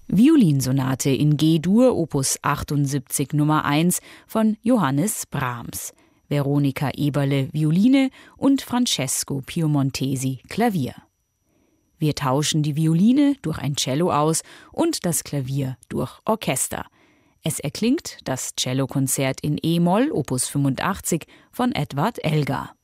Violinsonate in G-Dur, Opus 78 Nummer 1 von Johannes Brahms. Veronika Eberle, Violine und Francesco Piemontesi, Klavier. Wir tauschen die Violine durch ein Cello aus und das Klavier durch Orchester. Es erklingt das Cellokonzert in E-Moll, Opus 85 von Edward Elgar.